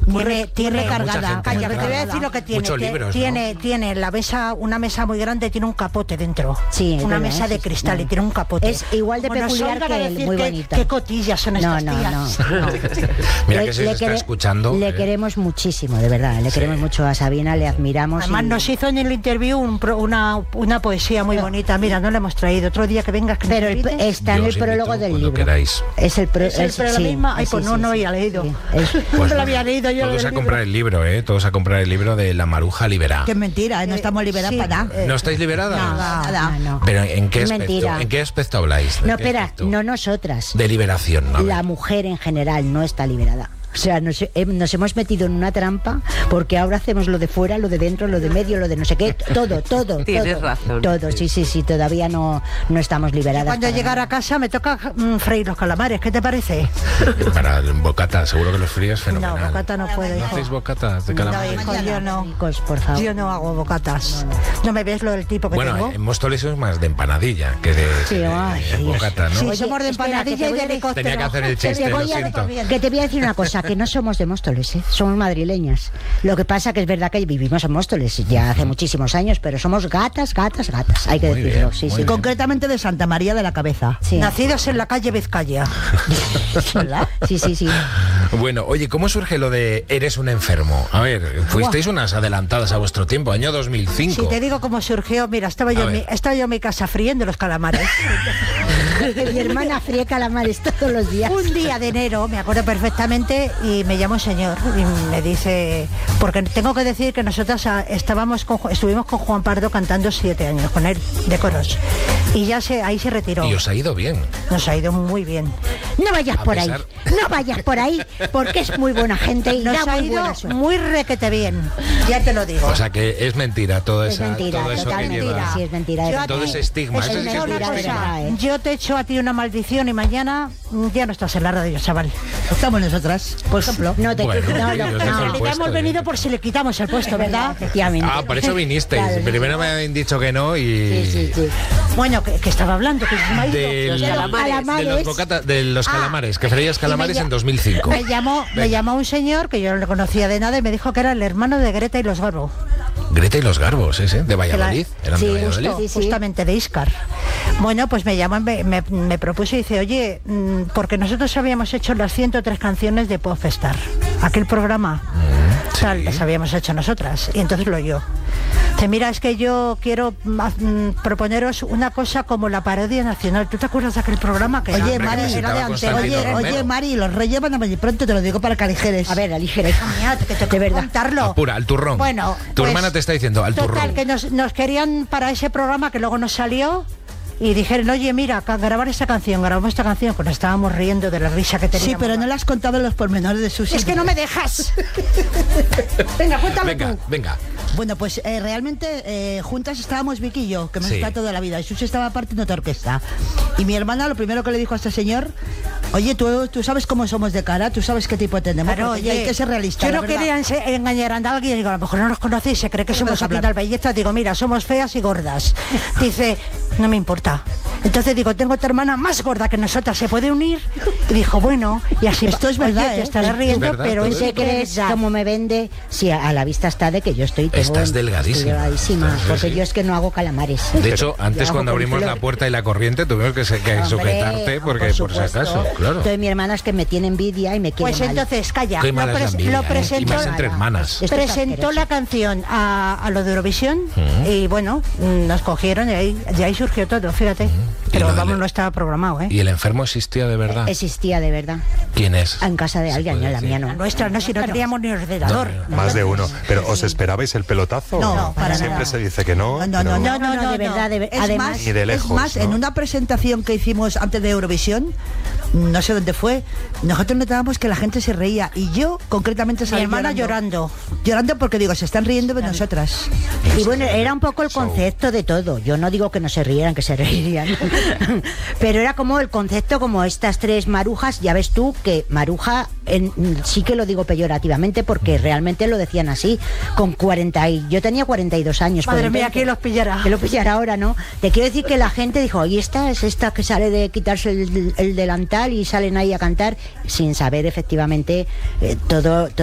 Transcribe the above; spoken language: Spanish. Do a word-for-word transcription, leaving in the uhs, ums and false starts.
Tiene, tiene cargada. Calla, que te voy a decir lo que tiene. Muchos que libros, tiene, ¿no? tiene la mesa, una mesa muy grande, tiene un capote dentro. Sí, una verdad, mesa de sí, cristal sí. y tiene un capote. Es igual de Bueno, peculiar son para que él, decir muy que- bonito. Qué cotillas son No, estas no, tías. no, no. Mira Le- que se le os está quere- escuchando. Le ¿eh? queremos muchísimo, de verdad. Le Sí. queremos mucho a Sabina, le admiramos. Además y- nos hizo en el interview un pro- una, una poesía muy bonita. Mira, no la hemos traído. Otro día que vengas que nos Pero el- invites. está en Yo el os invito prólogo del cuando libro. queráis. Es el, pro, ¿Es el es- pero la sí, misma? Ay, sí, pues no, sí, no sí. había leído. Sí, es- No Pues lo había leído yo. Todos del a libro. comprar el libro, ¿eh? Todos a comprar el libro de La Maruja Libera. Que es mentira, no estamos liberadas sí, para nada. eh, ¿No estáis liberadas? Nada. Ah, no. ¿Pero en qué Es aspecto? mentira. ¿En qué aspecto habláis? ¿De No, qué espera, aspecto? no nosotras. De liberación, ¿no? A ver. La mujer en general no está liberada. O sea, nos, eh, nos hemos metido en una trampa porque ahora hacemos lo de fuera, lo de dentro, lo de medio, lo de no sé qué, todo, todo. Tienes todo, razón. Todo, sí, sí, sí, todavía no, no estamos liberadas. Cuando para llegar nada. a casa me toca mm, freír los calamares. ¿Qué te parece? Para el bocata, seguro que los fríos fenomenal. No, bocata no puedo. ¿No hijo. hacéis bocatas de No, calamar? hijo, yo no. Ricos, por favor. Yo no hago bocatas. ¿No me ves lo del tipo que Bueno, tengo? en Móstoles es más de empanadilla que de, Sí, de- ay, de Dios. bocata, ¿no? Sí, Oye, somos de espera, que te empanadilla y voy de a de- helicóptero. Tenía que hacer el Que chiste, te, lo voy a, siento. que te voy a decir una cosa, que no somos de Móstoles, ¿eh? Somos madrileñas. Lo que pasa que es verdad que vivimos en Móstoles ya hace muchísimos años, pero somos gatas, gatas, gatas, hay que Muy decirlo. bien, sí, muy sí. bien. Concretamente de Santa María de la Cabeza. Sí. Nacidos en la calle Vizcaya. ¿Verdad? Sí, sí, sí. Bueno, oye, ¿cómo surge lo de eres un enfermo? A ver, fuisteis unas adelantadas a vuestro tiempo, año dos mil cinco. Si te digo cómo surgió, mira, estaba yo, A en mi, ver. estaba yo en mi casa friendo los calamares. Mi hermana fría calamares todos los días. Un día de enero, me acuerdo perfectamente, y me llama un señor y me dice, porque tengo que decir que nosotras ah, estábamos con, Ju- estuvimos con Juan Pardo cantando siete años con él, de coros, y ya se, ahí se retiró. Y os ha ido bien. Nos ha ido muy bien. No vayas A por pesar- ahí, no vayas por ahí, porque es muy buena gente y Nos da ha muy ido buena suerte. muy requete bien, ya te lo digo. O sea que es mentira todo, Es esa, mentira, todo eso que total lleva. mentira. Sí, es mentira. Yo es a Todo ti- ese estigma. es eso sí que es Escucha una mentira, de mentira. cosa, verdad, ¿eh? yo te echo a ti una maldición y mañana mm, ya no estás en la radio, chaval. Estamos nosotras, por ejemplo. No te Bueno, no, yo no, os dejo no. el Le puesto, hemos ¿eh? venido por si le quitamos el puesto, ¿verdad? Efectivamente. Ah, por eso vinisteis. Claro. Primero me habían dicho que no y... Sí, sí, sí. Bueno, que, que estaba hablando, que se me ha ido. Del- Los calamares. de los, bocata- de los Ah, calamares, que freías calamares y me en lla- dos mil cinco. Me llamó, me llamó un señor que yo no le conocía de nada y me dijo que era el hermano de Greta y los Garbo. Greta y los Garbos, ese, de Que la- Valladolid. Eran Sí, de Valladolid. justo. Sí, sí. Justamente de Iscar. Bueno, pues me llamó, me, me, me propuso y dice, oye, mm, porque nosotros habíamos hecho las ciento tres canciones de Popstar, aquel programa, o sea, sí. las habíamos hecho nosotras, y entonces lo oyó. Dice, mira, es que yo quiero mm, proponeros una cosa como la parodia nacional. ¿Tú te acuerdas de aquel programa? Que Oye, era, hombre, Mari, que era de visitaba Antena? Constantino Oye, Romero. oye, Mari, los reyes van a venir pronto, te lo digo para que aligeres. A ver, aligera. Mira, que te De verdad. contarlo. Apura, al turrón. Bueno, Tu pues, hermana te está diciendo, al Total, turrón. que nos, nos querían para ese programa que luego nos salió y dijeron, oye, mira, ca- grabar esta canción, grabamos esta canción, pues nos estábamos riendo de la risa que teníamos. Sí, pero no le has contado los pormenores de su Es que no me dejas. Venga, cuéntame Venga, tú. venga. Bueno, pues eh, realmente eh, juntas estábamos Vicky y yo, que hemos Sí. estado toda la vida, y Susi estaba aparte en otra orquesta. Y mi hermana lo primero que le dijo a este señor, oye, tú, tú sabes cómo somos de cara, tú sabes qué tipo tenemos, Claro, porque oye, hay que ser realista. yo la no verdad. quería ense- engañar a alguien, digo, a lo mejor no nos conocéis, se cree que No me somos deja aquí hablar. tal belleza, digo, mira, somos feas y gordas. Dice, no me importa. Entonces digo, tengo otra hermana más gorda que nosotras, ¿se puede unir? Y dijo, bueno, y así Esto es verdad, Oye, te ¿eh? estarás Es riendo, verdad, pero todo es eso. ¿Qué crees cómo me vende? Sí, a la vista está de que yo estoy... tengo- Estás delgadísima. estoy delgadísima, Estás- porque sí. yo es que no hago calamares. De hecho, antes Yo hago cuando con abrimos la flor. puerta y la corriente tuvimos que, se- que Hombre, sujetarte porque por, si supuesto. acaso, claro. Entonces mi hermana es que me tiene envidia y me quiere Pues mal. entonces, calla, Qué lo, mala es la pres- envidia, lo ¿eh? presentó, Y más entre hermanas. Esto es presentó asqueroso. la canción a, a lo de Eurovisión y bueno, mm, nos cogieron y ahí, y ahí surgió todo, fíjate. Y Pero lo vamos, del- no estaba programado, ¿eh? ¿Y el enfermo existía de verdad? Existía de verdad. ¿Quién es? En casa de ¿Se alguien, puede en la decir? mía La no. nuestra no, si no teníamos ni ordenador. Más de uno. Pero ¿os esperabais el pelotazo? No, no, para Siempre nada. se dice que no. No, no, pero- no, no, No, no, no, de no. verdad, de ver- Es además- más, Ni de lejos, es más, ¿no? en una presentación que hicimos antes de Eurovisión, no sé dónde fue, nosotros notábamos que la gente se reía y yo concretamente Mi salí hermana llorando. Llorando porque digo, se están riendo de nosotras. Y bueno, era un poco el concepto de todo. Yo no digo que no se rieran, que se reirían. Pero era como el concepto, como estas tres marujas. Ya ves tú que maruja, en- sí que lo digo peyorativamente porque realmente lo decían así. Con cuarenta y... Yo tenía cuarenta y dos años. Madre cuarenta y mía, dos. ¿quién los pillará? Que lo pillará ahora, ¿no? Te quiero decir que la gente dijo, y esta es esta que sale de quitarse el, el delantal y salen ahí a cantar sin saber efectivamente eh, todo... todo